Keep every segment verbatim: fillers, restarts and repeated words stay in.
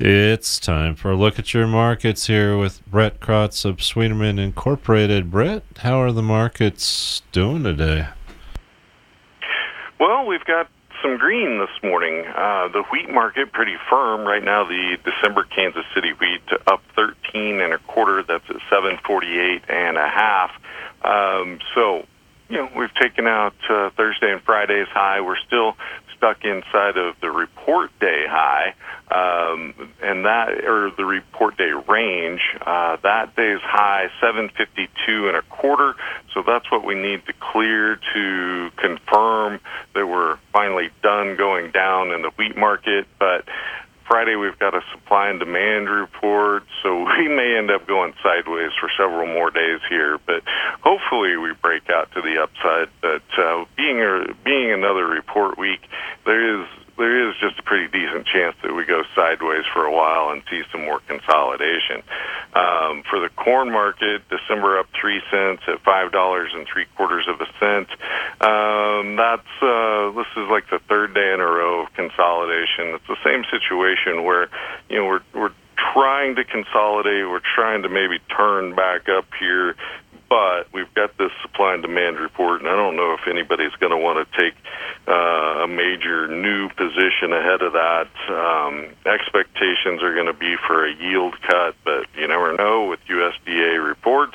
It's time for a look at your markets here with Brett Krotz of Sweeterman Incorporated. Brett, how are the markets doing today? Well, we've got some green this morning. Uh, the wheat market pretty firm right now. The December Kansas City wheat up thirteen and a quarter. That's at seven forty-eight and a half. Um, so, you know, we've taken out uh, Thursday and Friday's high. We're still stuck inside of the report day high, um, and that, or the report day range. Uh, that day's high, seven fifty-two and a quarter. So that's what we need to clear to confirm that we're finally done going down in the wheat market. But Friday we've got a supply and demand report, so we may end up going sideways for several more days here. But hopefully we break out to the upside. But uh, being a, being another report week, there is there is just a pretty decent chance that we go sideways for a while and see some more consolidation. Um, for the corn market, December up three cents at five dollars and three quarters of a cent. Um, that's uh, this is like the third day in a row of consolidation. It's the same situation where, you know, we're we're trying to consolidate. We're trying to maybe turn back up here, but we've got this supply and demand report, and I don't know if anybody's going to want to take uh, a major new position ahead of that. Um, expectations are going to be for a yield cut, but you never know with U S D A reports.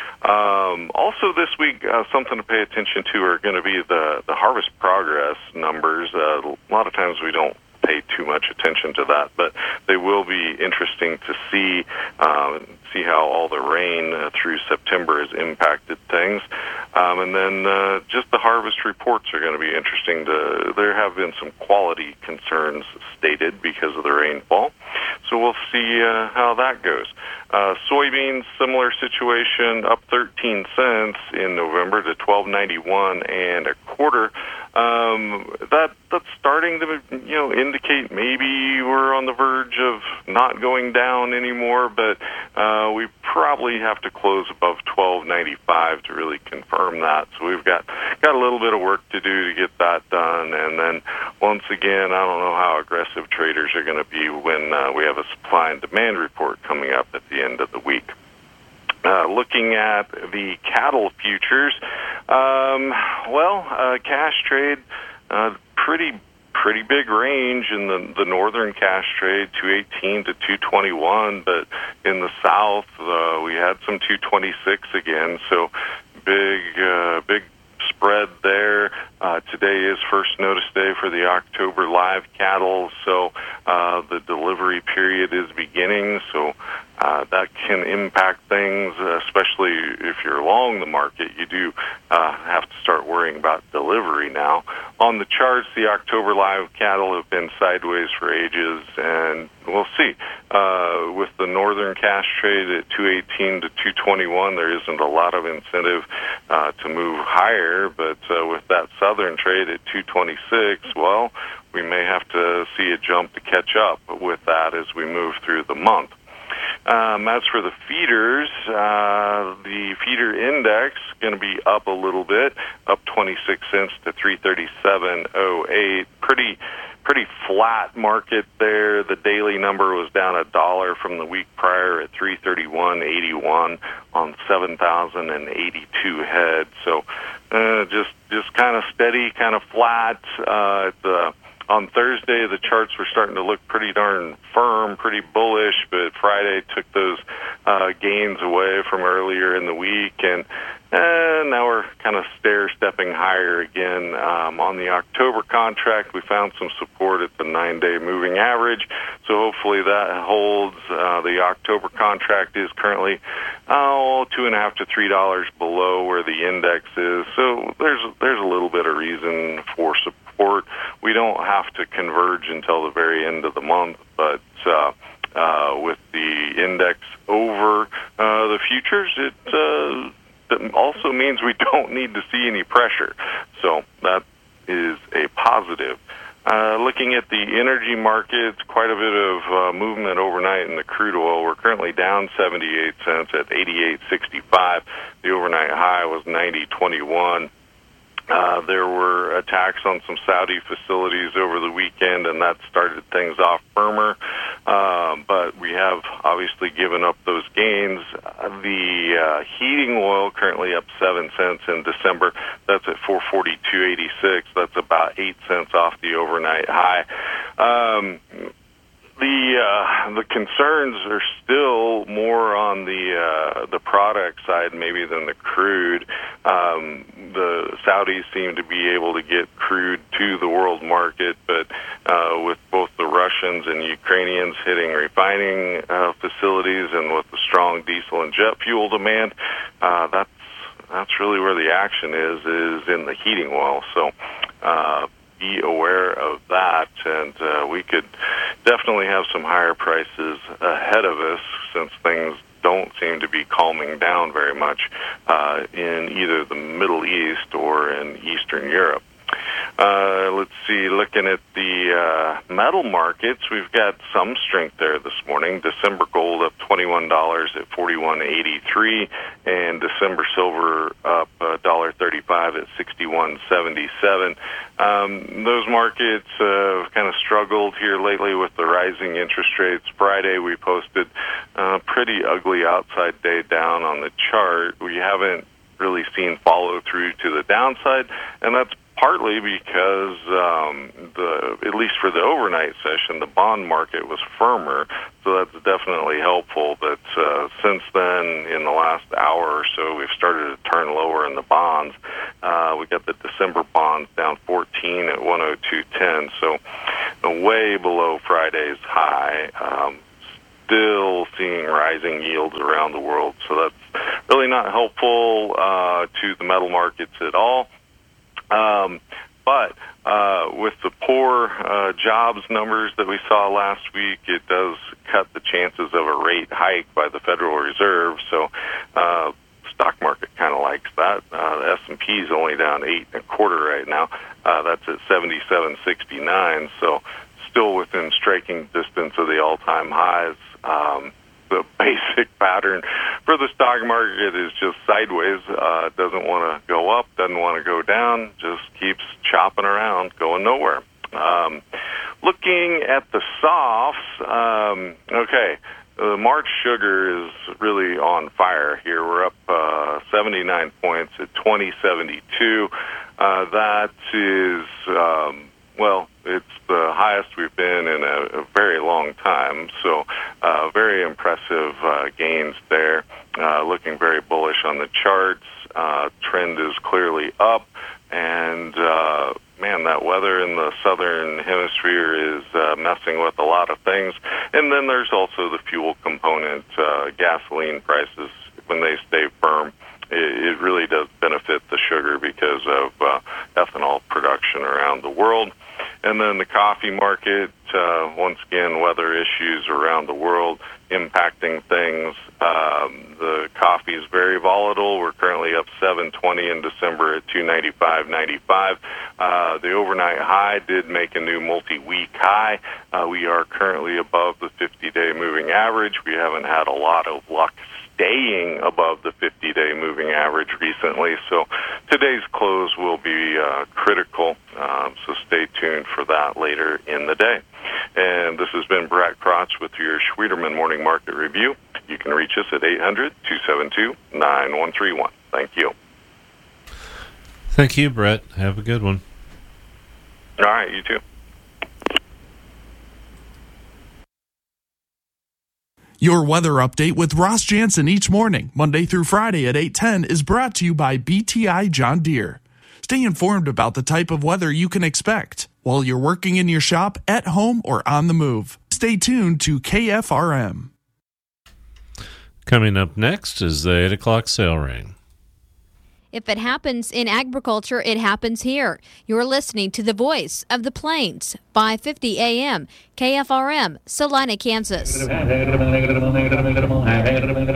Um, also this week, uh, something to pay attention to are going to be the, the harvest progress numbers. Uh, a lot of times we don't pay too much attention to that, but they will be interesting to see um, see how all the rain uh, through September has impacted things. Um, and then uh, just the harvest reports are going to be interesting. To, there have been some quality concerns stated because of the rainfall, so we'll see uh, how that goes. Uh, soybeans, similar situation, up thirteen cents in November to twelve ninety-one and a quarter. Um, that that's starting to, you know, indicate maybe we're on the verge of not going down anymore, but uh, we probably have to close above twelve ninety-five to really confirm that. So we've got got a little bit of work to do to get that done. And then once again, I don't know how aggressive traders are going to be when uh, we have a supply and demand report coming up at the end of the week. Uh, looking at the cattle futures, um, well, uh, cash trade, uh, pretty pretty big range in the the northern cash trade, two eighteen to two twenty-one, but in the south uh, we had some two twenty-six again. So big uh, big spread there. Uh, today is first notice day for the October live cattle, so uh, the delivery period is beginning. So. Uh, that can impact things, uh, especially if you're long the market. You do uh, have to start worrying about delivery now. On the charts, the October live cattle have been sideways for ages, and we'll see. Uh, with the northern cash trade at two eighteen to two twenty-one, there isn't a lot of incentive uh, to move higher, but uh, with that southern trade at two twenty-six, well, we may have to see a jump to catch up with that as we move through the month. Um, as for the feeders, uh, the feeder index is going to be up a little bit, up twenty-six cents to three thirty-seven oh eight. Pretty, pretty flat market there. The daily number was down a dollar from the week prior at three thirty-one eighty-one on seven thousand eighty-two head. So, uh, just just kind of steady, kind of flat. Uh, the On Thursday, the charts were starting to look pretty darn firm, pretty bullish, but Friday took those uh, gains away from earlier in the week, and uh, now we're kind of stair-stepping higher again. Um, on the October contract, we found some support at the nine-day moving average, so hopefully that holds. Uh, the October contract is currently oh, two and a half to three dollars below where the index is, so there's there's a little bit of reason for support. We don't have to converge until the very end of the month, but uh, uh, with the index over uh, the futures, it, uh, it also means we don't need to see any pressure. So that is a positive. Uh, looking at the energy markets, quite a bit of uh, movement overnight in the crude oil. We're currently down seventy-eight cents at eighty-eight sixty-five. The overnight high was ninety twenty-one. Uh, there were attacks on some Saudi facilities over the weekend, and that started things off firmer. Um, but we have obviously given up those gains. Uh, the uh, heating oil currently up seven cents in December. That's at four forty-two eighty-six. That's about eight cents off the overnight high. Um, The uh, the concerns are still more on the uh, the product side maybe than the crude. Um, the Saudis seem to be able to get crude to the world market, but uh, with both the Russians and Ukrainians hitting refining uh, facilities and with the strong diesel and jet fuel demand, uh, that's that's really where the action is is in the heating oil. So. Uh, be aware of that, and uh, we could definitely have some higher prices ahead of us since things don't seem to be calming down very much uh, in either the Middle East or in Eastern Europe. Uh, let's see, looking at the uh, metal markets, we've got some strength there this morning. December gold up twenty-one dollars at forty-one eighty-three, and December silver up one dollar thirty-five at sixty-one seventy-seven. Um, those markets uh, have kind of struggled here lately with the rising interest rates. Friday we posted a pretty ugly outside day down on the chart. We haven't really seen follow through to the downside, and that's partly because, um, the at least for the overnight session, the bond market was firmer, so that's definitely helpful. But uh, since then, in the last hour or so, we've started to turn lower in the bonds. Uh, we got the December bonds down fourteen at one oh two ten, so way below Friday's high. Um, still seeing rising yields around the world, so that's really not helpful uh, to the metal markets at all. Um, but uh, with the poor uh, jobs numbers that we saw last week, it does cut the chances of a rate hike by the Federal Reserve. So uh, stock market kind of likes that. Uh, the S and P is only down eight and a quarter right now. Uh, that's at seventy-seven sixty-nine. So still within striking distance of the all-time highs. Um, The basic pattern for the stock market is just sideways. Uh, doesn't want to go up, doesn't want to go down, just keeps chopping around, going nowhere. Um, looking at the softs, um, okay, the March sugar is really on fire here. We're up uh, seventy-nine points at twenty seventy-two. Uh, that is, um, well, it's the highest we've been in a, a very long time, so uh, very impressive uh, gains there. Uh, looking very bullish on the charts. Uh, trend is clearly up, and uh, man, that weather in the southern hemisphere is uh, messing with a lot of things. And then there's also the fuel component. Uh, gasoline prices, when they stay firm, it, it really does benefit the sugar because of uh, ethanol production around the world. And then the coffee market, uh, once again, weather issues around the world impacting things. Um, the coffee is very volatile. We're currently up seven twenty in December at two ninety-five ninety-five. Uh, the overnight high did make a new multi-week high. Uh, we are currently above the fifty-day moving average. We haven't had a lot of luck staying above the fifty-day moving average recently, so today's close will be uh, critical, um, so stay tuned for that later in the day. And this has been Brett Krotz with your Schwieterman Morning Market Review. You can reach us at eight hundred, two seven two, nine one three one. Thank you. Thank you, Brett. Have a good one. All right, you too. Your weather update with Ross Jansen each morning, Monday through Friday at eight ten, is brought to you by B T I John Deere. Stay informed about the type of weather you can expect while you're working in your shop, at home, or on the move. Stay tuned to K F R M. Coming up next is the eight o'clock sale ring. If it happens in agriculture, it happens here. You're listening to the Voice of the Plains, five fifty A M, K F R M, Salina, Kansas. Well,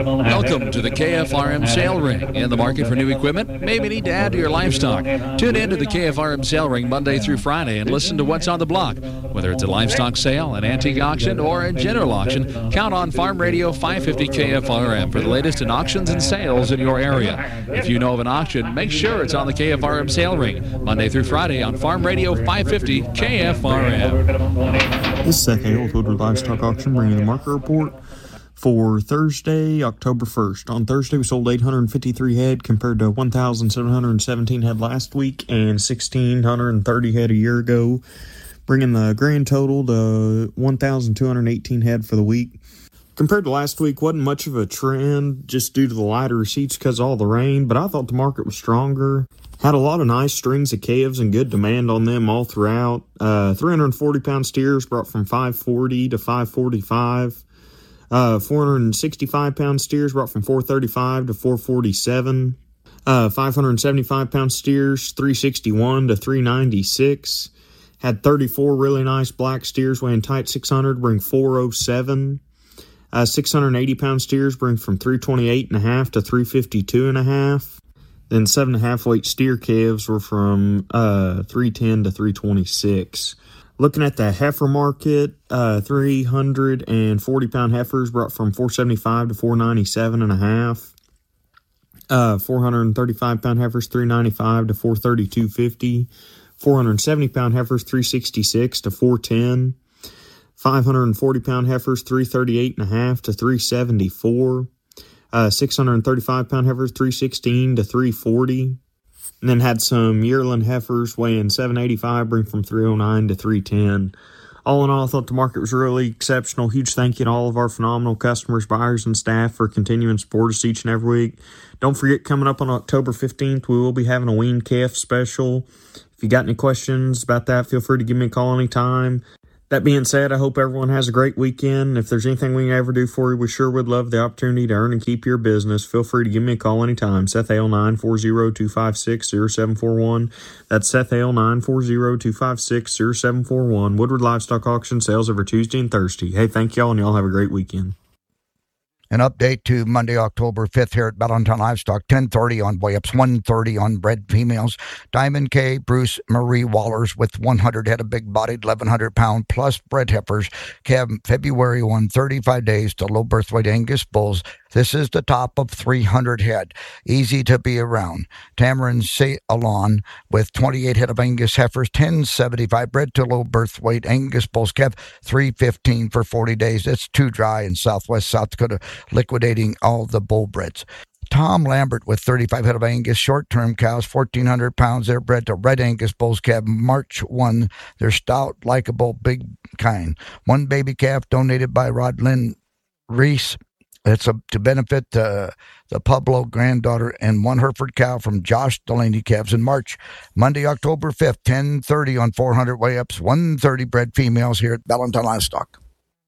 Welcome to the K F R M Sale Ring. In the market for new equipment? Maybe need to add to your livestock. Tune in to the K F R M Sale Ring Monday through Friday and listen to what's on the block. Whether it's a livestock sale, an antique auction, or a general auction, count on Farm Radio five fifty K F R M for the latest in auctions and sales in your area. If you know of an auction, make sure it's on the K F R M Sale Ring Monday through Friday on Farm Radio five fifty K F R M. This is Seth Hale with Woodward Livestock Auction, bringing the market report for Thursday, October first. On Thursday, we sold eight hundred fifty-three head compared to one thousand seven hundred seventeen head last week and one thousand six hundred thirty head a year ago, bringing the grand total to one thousand two hundred eighteen head for the week. Compared to last week, wasn't much of a trend just due to the lighter receipts because of all the rain, but I thought the market was stronger. Had a lot of nice strings of calves and good demand on them all throughout. Uh, three hundred forty pound steers brought from five forty to five forty-five. Uh, four hundred sixty-five pound steers brought from four thirty-five to four forty-seven. Uh, five hundred seventy-five pound steers, three sixty-one to three ninety-six. Had thirty-four really nice black steers weighing tight six hundred, bring four oh seven. Uh, six hundred eighty pound steers bring from three twenty-eight and a half to three fifty-two and a half. Then seven and a half weight steer calves were from uh, three ten to three twenty-six. Looking at the heifer market, uh, three hundred forty pound heifers brought from four seventy-five to four ninety-seven and a half. Uh, four hundred thirty-five pound heifers, three ninety-five to four thirty-two fifty. four hundred seventy pound heifers, three sixty-six to four ten. five hundred forty pound heifers, three thirty-eight and a half to three seventy-four. Uh, six hundred thirty-five pound heifers, three sixteen to three forty. And then had some yearling heifers weighing seven eighty-five, bring from three oh nine to three ten. All in all, I thought the market was really exceptional. Huge thank you to all of our phenomenal customers, buyers, and staff for continuing to support us each and every week. Don't forget, coming up on October fifteenth, we will be having a weaned calf special. If you got any questions about that, feel free to give me a call anytime. That being said, I hope everyone has a great weekend. If there's anything we can ever do for you, we sure would love the opportunity to earn and keep your business. Feel free to give me a call anytime. Seth Hale, nine four zero, two five six, zero seven four one. That's Seth Hale, nine four zero, two five six, zero seven four one. Woodward Livestock Auction sales every Tuesday and Thursday. Hey, thank y'all, and y'all have a great weekend. An update to Monday, October fifth here at Bellington Livestock, ten thirty on weigh-ups, one thirty on bred females. Diamond K, Bruce Marie Wallers with one hundred head of big-bodied, eleven hundred pound plus bred heifers. Calf February one, thirty-five days to low birth weight Angus bulls. This is the top of three hundred head. Easy to be around. Tamarin Ceylon with twenty-eight head of Angus heifers, ten seventy-five bred to low birth weight Angus bulls. Calf three fifteen for forty days. It's too dry in southwest South Dakota, liquidating all the bull breds. Tom Lambert with thirty-five head of Angus short-term cows, fourteen hundred pounds. They're bred to red Angus bulls. Calf March first. They're stout, likable, big kind. One baby calf donated by Rodlyn Reese. It's a, to benefit uh, the Pueblo granddaughter, and one Hereford cow from Josh Delaney calves in March. Monday, October fifth, ten thirty on four hundred weigh-ups, one thirty bred females here at Bellington Livestock.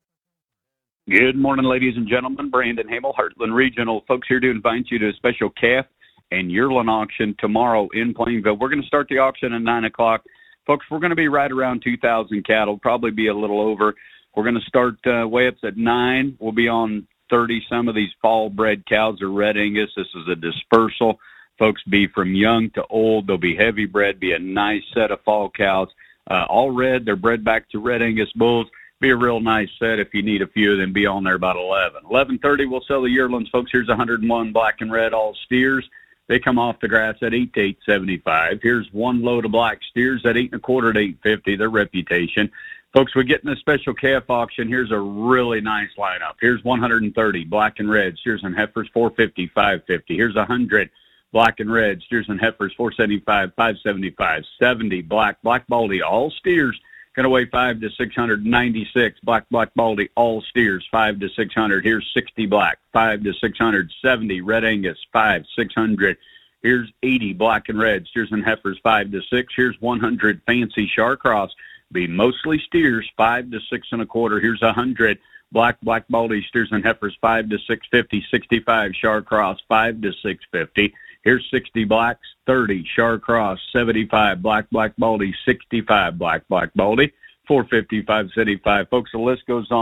Good morning, ladies and gentlemen. Brandon Hamel, Heartland Regional. Folks here to invite you to a special calf and yearling auction tomorrow in Plainville. We're going to start the auction at nine o'clock. Folks, we're going to be right around two thousand cattle, probably be a little over. We're going to start uh, weigh-ups at nine. We'll be on thirty. Some of these fall-bred cows are red Angus. This is a dispersal. Folks, be from young to old. They'll be heavy bred, be a nice set of fall cows. Uh, all red. They're bred back to red Angus bulls. Be a real nice set. If you need a few of them, be on there about eleven. eleven thirty, we'll sell the yearlings. Folks, here's one hundred one black and red all steers. They come off the grass at eight to eight seventy-five. Here's one load of black steers at eight and a quarter to eight fifty. Their reputation. Folks, we're getting a special calf auction. Here's a really nice lineup. Here's one hundred thirty black and red steers and heifers, four fifty, five fifty. Here's one hundred black and red steers and heifers, four seventy-five, five seventy-five. seventy black, black baldy, all steers. Going to weigh five to six hundred. ninety-six black, black baldy, all steers, five to six hundred. Here's sixty black, five to six hundred. seventy red Angus, five, six hundred. Here's eighty black and red steers and heifers, five to six. Here's one hundred fancy Charcross. Be mostly steers, five to six and a quarter. Here's a hundred black, black baldy steers and heifers, five to six fifty. sixty-five Charcross, five to six fifty. Here's sixty blacks, thirty Charcross, seventy-five black, black baldy, sixty-five black, black baldy, four fifty, five seventy-five. Folks, the list goes on.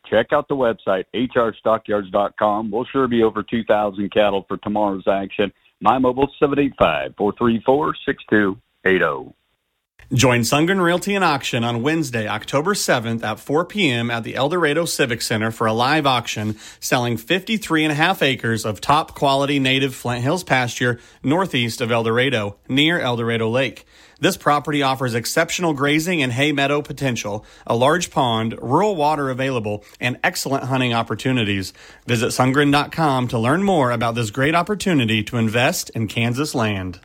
check out the website, h r stockyards dot com. We'll sure be over two thousand cattle for tomorrow's action. My mobile seven eight five, four three four, six two eight zero. Join Sundgren Realty and Auction on Wednesday, October seventh at four p.m. at the El Dorado Civic Center for a live auction selling fifty-three and a half acres of top-quality native Flint Hills pasture northeast of El Dorado, near El Dorado Lake. This property offers exceptional grazing and hay meadow potential, a large pond, rural water available, and excellent hunting opportunities. Visit Sundgren dot com to learn more about this great opportunity to invest in Kansas land.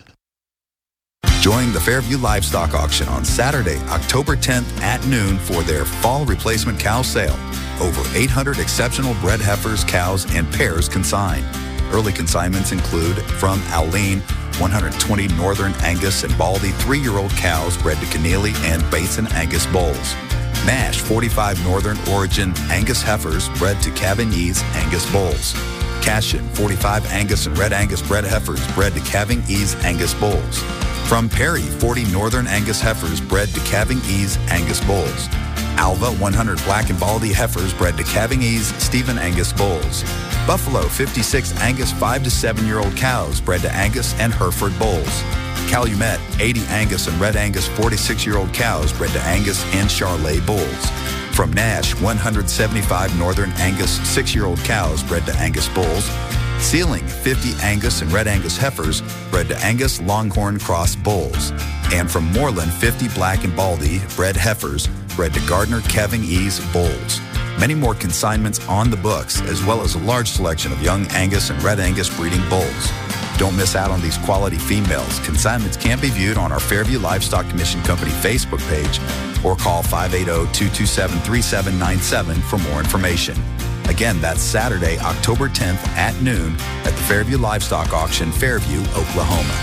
Join the Fairview Livestock Auction on Saturday, October tenth at noon for their fall replacement cow sale. Over eight hundred exceptional bred heifers, cows, and pairs consigned. Early consignments include from Alene, one hundred twenty Northern Angus and Baldy three-year-old cows bred to Keneally and Basin Angus bulls. Nash forty-five Northern Origin Angus heifers bred to Cavigny's Angus bulls. Cashin forty-five Angus and Red Angus bred heifers bred to Cavigny's Angus bulls. From Perry, forty Northern Angus heifers bred to Cavigny's Angus bulls. Alva, one hundred Black and Baldy heifers bred to Cavigny's Stephen Angus bulls. Buffalo, fifty-six Angus five to seven year old cows bred to Angus and Hereford bulls. Calumet, eighty Angus and Red Angus forty-six year old cows bred to Angus and Charolais bulls. From Nash, one hundred seventy-five Northern Angus six year old cows bred to Angus bulls. Sealing, fifty Angus and Red Angus heifers bred to Angus Longhorn Cross bulls. And from Moreland, fifty Black and Baldy bred heifers bred to Gardner Cavigny's bulls. Many more consignments on the books, as well as a large selection of young Angus and Red Angus breeding bulls. Don't miss out on these quality females. Consignments can be viewed on our Fairview Livestock Commission Company Facebook page or call five eight zero, two two seven, three seven nine seven for more information. Again, that's Saturday, October tenth at noon at the Fairview Livestock Auction, Fairview, Oklahoma.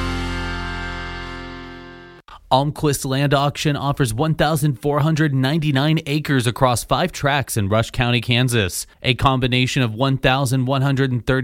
Almquist Land Auction offers one thousand four hundred ninety-nine acres across five tracts in Rush County, Kansas. A combination of one thousand one hundred thirty